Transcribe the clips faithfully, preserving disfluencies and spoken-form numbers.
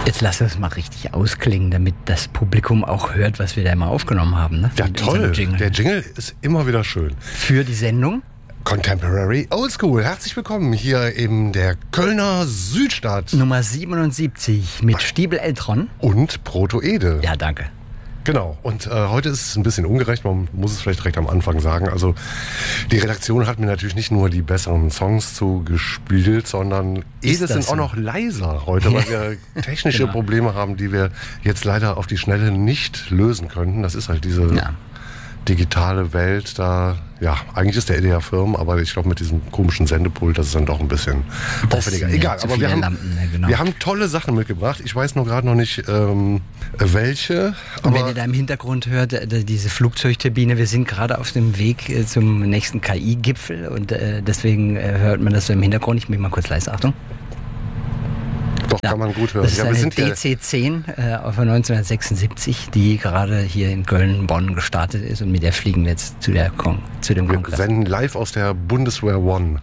Jetzt lass uns mal richtig ausklingen, damit das Publikum auch hört, was wir da immer aufgenommen haben. Ne? Ja, Mit toll. Jingle. Der Jingle ist immer wieder schön. Für die Sendung? Contemporary Oldschool. Herzlich willkommen hier in der Kölner Südstadt. Nummer siebenundsiebzig mit Stiebel Eltron. Und Proto-Ede. Ja, danke. Genau, und äh, heute ist es ein bisschen ungerecht, man muss es vielleicht direkt am Anfang sagen. Also die Redaktion hat mir natürlich nicht nur die besseren Songs zugespielt, sondern Ede sind so? auch noch leiser heute, weil wir technische genau. Probleme haben, die wir jetzt leider auf die Schnelle nicht lösen könnten. Das ist halt diese ja. digitale Welt, da, ja, eigentlich ist der Ede ja firm, aber ich glaube mit diesem komischen Sendepult, das ist dann doch ein bisschen aufwendiger. Egal, aber wir haben, Lampen, ne, genau. wir haben tolle Sachen mitgebracht. Ich weiß nur gerade noch nicht, ähm, welche. Und wenn ihr da im Hintergrund hört, diese Flugzeugturbine, wir sind gerade auf dem Weg zum nächsten K I-Gipfel und äh, deswegen äh, hört man das so im Hintergrund. Ich mache mal kurz leise, Achtung. Doch, ja, kann man gut hören. Das ist ja, eine wir sind D C zehn äh, von neunzehnhundertsechsundsiebzig, die gerade hier in Köln, Bonn gestartet ist und mit der fliegen wir jetzt zu, der Kon- zu dem Wir Kongress. senden live aus der Bundeswehr One.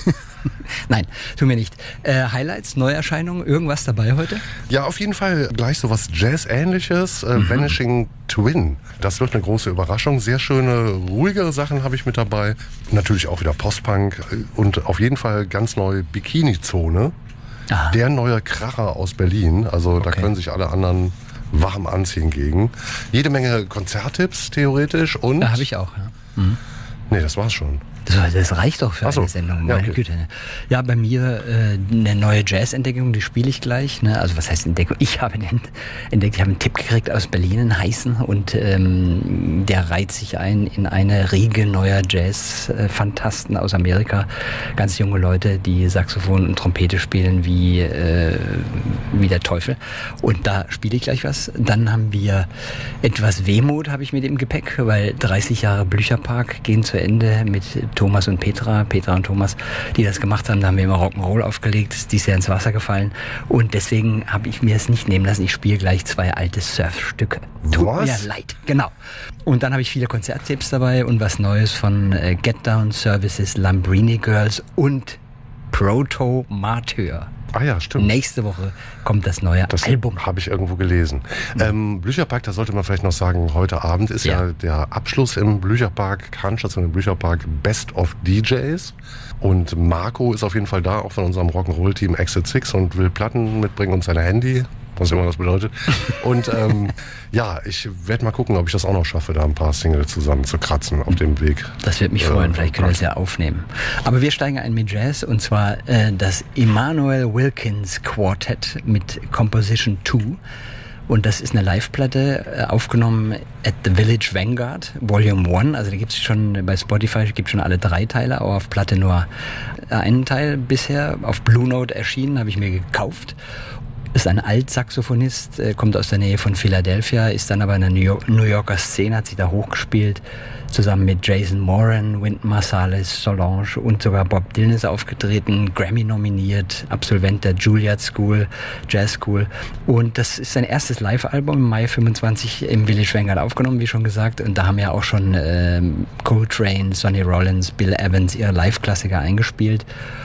Nein, tun wir nicht. Äh, Highlights, Neuerscheinungen, irgendwas dabei heute? Ja, auf jeden Fall gleich so was Jazz-ähnliches. Äh, mhm. Vanishing Twin. Das wird eine große Überraschung. Sehr schöne, ruhigere Sachen habe ich mit dabei. Natürlich auch wieder Post-Punk und auf jeden Fall ganz neu Bikini-Zone. Aha. Der neue Kracher aus Berlin. Also okay. Da können sich alle anderen warm anziehen gegen. Jede Menge Konzerttipps theoretisch und... Da habe ich auch, ja. Mhm. Nee, das war's schon. Das, das reicht doch für Ach so. eine Sendung, meine ja, okay. Güte. Ne? Ja, bei mir äh, eine neue Jazz-Entdeckung, die spiele ich gleich. Ne? Also was heißt Entdeckung? Ich habe den entdeckt, ich habe einen Tipp gekriegt aus Berlin, einen heißen, und ähm, der reiht sich ein in eine Riege neuer Jazz-Fantasten aus Amerika. Ganz junge Leute, die Saxophon und Trompete spielen wie, äh, wie der Teufel. Und da spiele ich gleich was. Dann haben wir etwas Wehmut, habe ich mit im Gepäck, weil dreißig Jahre Blücherpark gehen zu Ende mit Thomas und Petra, Petra und Thomas, die das gemacht haben. Da haben wir immer Rock'n'Roll aufgelegt, ist dies Jahr ins Wasser gefallen. Und deswegen habe ich mir es nicht nehmen lassen. Ich spiele gleich zwei alte Surfstücke. Tut was? mir leid. Genau. Und dann habe ich viele Konzerttipps dabei und was Neues von äh, Get Down Services, Lambrini Girls und Proto Martyr. Ah ja, stimmt. Nächste Woche kommt das neue das Album. Habe ich irgendwo gelesen. Mhm. Ähm, Blücherpark, da sollte man vielleicht noch sagen, heute Abend ist ja, ja der Abschluss im Blücherpark, Kahnstation im Blücherpark, Best of D Js. Und Marco ist auf jeden Fall da, auch von unserem Rock'n'Roll-Team Exit Six, und will Platten mitbringen und sein Handy, was immer das bedeutet. Und ähm, ja, ich werde mal gucken, ob ich das auch noch schaffe, da ein paar Singles zusammen zu kratzen auf dem Weg. Das wird mich äh, freuen, vielleicht können wir es ja aufnehmen. Aber wir steigen ein mit Jazz, und zwar äh, das Emanuel Wilkins Quartet mit Composition zwei. Und das ist eine Live-Platte, äh, aufgenommen at the Village Vanguard, Volume eins. Also da gibt es schon bei Spotify, gibt schon alle drei Teile, aber auf Platte nur einen Teil bisher. Auf Blue Note erschienen, habe ich mir gekauft. Ist ein Altsaxophonist, äh, kommt aus der Nähe von Philadelphia, ist dann aber in der New, York, New Yorker Szene, hat sich da hochgespielt, zusammen mit Jason Moran, Wynton Marsalis, Solange und sogar Bob Dylan ist aufgetreten, Grammy nominiert, Absolvent der Juilliard School, Jazz School. Und das ist sein erstes Live-Album im Mai fünfundzwanzig im Village Vanguard aufgenommen, wie schon gesagt. Und da haben ja auch schon äh, Coltrane, Sonny Rollins, Bill Evans ihre Live-Klassiker eingespielt.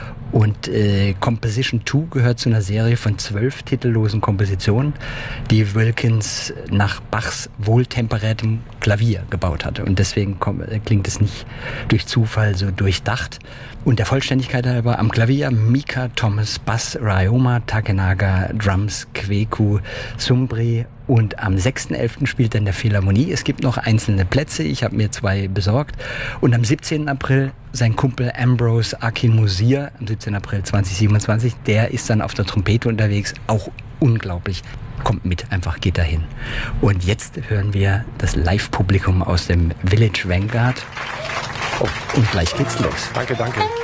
Und äh, Composition zwei gehört zu einer Serie von zwölf titellosen Kompositionen, die Wilkins nach Bachs wohltemperiertem Klavier gebaut hatte. Und deswegen kommt, klingt es nicht durch Zufall so durchdacht. Und der Vollständigkeit halber am Klavier Mika Thomas, Bass Ryoma Takenaga, Drums Kweku Sumbri. Und am sechsten elften spielt er in der Philharmonie. Es gibt noch einzelne Plätze. Ich habe mir zwei besorgt. Und am siebzehnten April sein Kumpel Ambrose Akinmusir, am siebzehnten April zweitausendsiebenundzwanzig, der ist dann auf der Trompete unterwegs. Auch unglaublich. Kommt mit, einfach geht dahin. Und jetzt hören wir das Live-Publikum aus dem Village Vanguard. Oh, und gleich geht's los. Danke, danke.